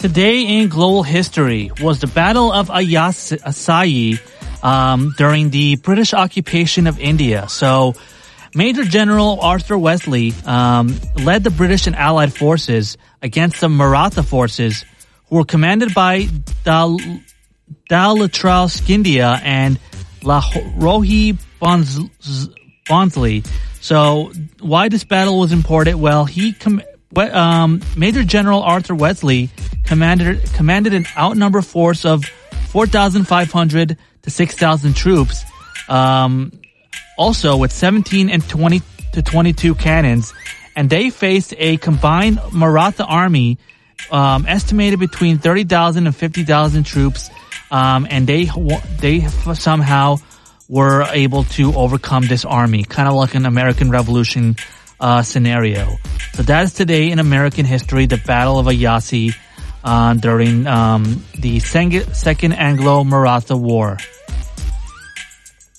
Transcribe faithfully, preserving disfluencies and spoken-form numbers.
Today in global history was the Battle of Ayas- Assayi um, during the British occupation of India. So Major General Arthur Wesley um, led the British and Allied forces against the Maratha forces, who were commanded by Dal- Dalitral Scindia and Lahohi Barnsley. So why this battle was important? Well, he com- um, Major General Arthur Wesley commanded commanded an outnumbered force of four thousand five hundred to six thousand troops, um, also with seventeen and twenty to twenty-two cannons, and they faced a combined Maratha army um, estimated between thirty thousand and fifty thousand troops, um, and they they somehow were able to overcome this army, kind of like an American Revolution uh, scenario. So that is today in American history, the Battle of Ayasi uh, during um, the Second Anglo-Maratha War.